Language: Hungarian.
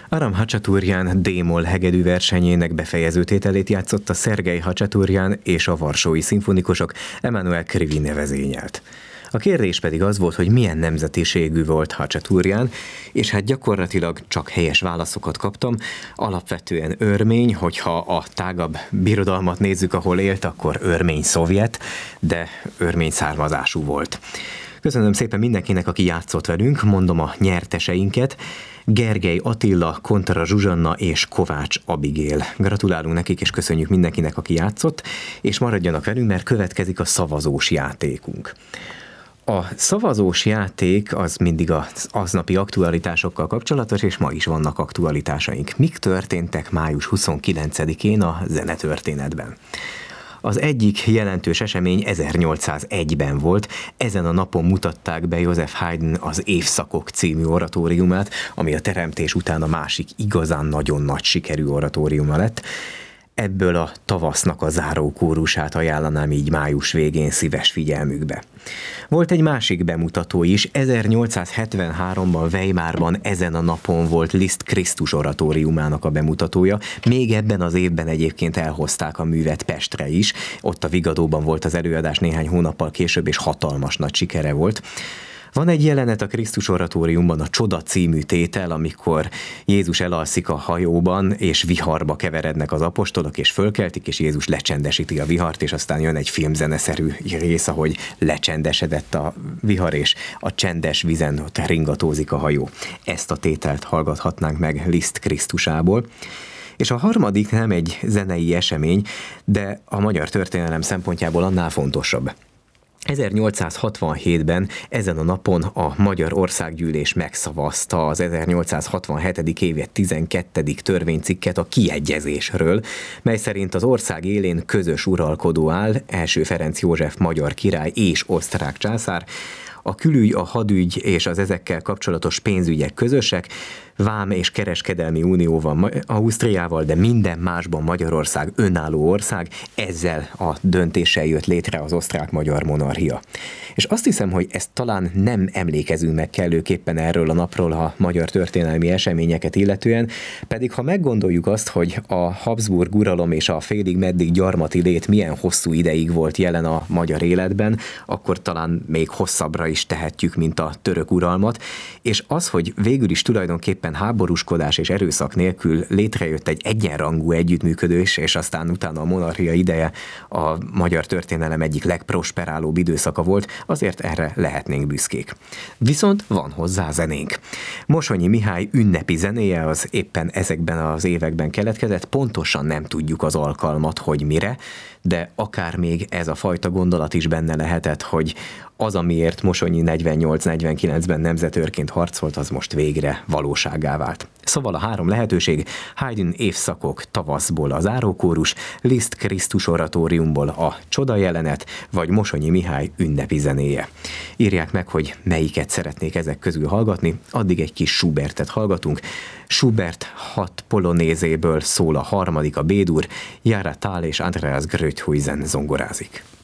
Aram Hachaturjan D-moll hegedű versenyének befejező tételét játszotta Szergej Hachaturjan és a Varsói Szimfonikusok, Emanuel Krivine vezényelt. A kérdés pedig az volt, hogy milyen nemzetiségű volt Hachaturjan, és hát gyakorlatilag csak helyes válaszokat kaptam. Alapvetően örmény, hogyha a tágabb birodalmat nézzük, ahol élt, akkor örmény-szovjet, de örmény származású volt. Köszönöm szépen mindenkinek, aki játszott velünk, mondom a nyerteseinket. Gergely Attila, Kontara Zsuzsanna és Kovács Abigél. Gratulálunk nekik, és köszönjük mindenkinek, aki játszott, és maradjanak velünk, mert következik a szavazós játékunk. A szavazós játék az mindig az aznapi aktualitásokkal kapcsolatos, és ma is vannak aktualitásaink. Mik történtek május 29-én a zenetörténetben? Az egyik jelentős esemény 1801-ben volt. Ezen a napon mutatták be Joseph Haydn az Évszakok című oratóriumát, ami a teremtés után a másik igazán nagyon nagy sikerű oratóriuma lett. Ebből a tavasznak a záró kórusát ajánlanám így május végén szíves figyelmükbe. Volt egy másik bemutató is, 1873-ban Weimarban ezen a napon volt Liszt Krisztus oratóriumának a bemutatója. Még ebben az évben egyébként elhozták a művet Pestre is, ott a Vigadóban volt az előadás néhány hónappal később, és hatalmas nagy sikere volt. Van egy jelenet a Krisztus oratóriumban, a Csoda című tétel, amikor Jézus elalszik a hajóban, és viharba keverednek az apostolok, és fölkeltik, és Jézus lecsendesíti a vihart, és aztán jön egy filmzeneszerű rész, ahogy lecsendesedett a vihar, és a csendes vizen ott ringatózik a hajó. Ezt a tételt hallgathatnánk meg Liszt Krisztusából. És a harmadik nem egy zenei esemény, de a magyar történelem szempontjából annál fontosabb. 1867-ben ezen a napon a Magyar Országgyűlés megszavazta az 1867. év 12. törvénycikket a kiegyezésről, mely szerint az ország élén közös uralkodó áll, első Ferenc József magyar király és osztrák császár, a külügy, a hadügy és az ezekkel kapcsolatos pénzügyek közösek, vám és kereskedelmi unió van Ausztriával, de minden másban Magyarország önálló ország, ezzel a döntéssel jött létre az osztrák-magyar monarchia. És azt hiszem, hogy ezt talán nem emlékezünk meg kellőképpen erről a napról a magyar történelmi eseményeket illetően, pedig ha meggondoljuk azt, hogy a Habsburg uralom és a félig meddig gyarmati lét milyen hosszú ideig volt jelen a magyar életben, akkor talán még hosszabbra is tehetjük, mint a török uralmat, és az, hogy végül is tulajdonképpen háborúskodás és erőszak nélkül létrejött egy egyenrangú együttműködés, és aztán utána a monarchia ideje a magyar történelem egyik legprosperálóbb időszaka volt, azért erre lehetnénk büszkék. Viszont van hozzá zenénk. Mosonyi Mihály ünnepi zenéje az éppen ezekben az években keletkezett, pontosan nem tudjuk az alkalmat, hogy mire, de akár még ez a fajta gondolat is benne lehetett, hogy az, amiért Mosonyi 48-49-ben nemzetőrként harcolt, az most végre valósággá vált. Szóval a három lehetőség: Haydn Évszakok tavaszból a zárókórus, Liszt Krisztus oratóriumból a Csoda jelenet, vagy Mosonyi Mihály ünnepi zenéje. Írják meg, hogy melyiket szeretnék ezek közül hallgatni, addig egy kis Schubertet hallgatunk. Schubert 6 polonézéből szól a harmadik, a B-dur, Jara Thal és Andreas Gröthuizen zongorázik.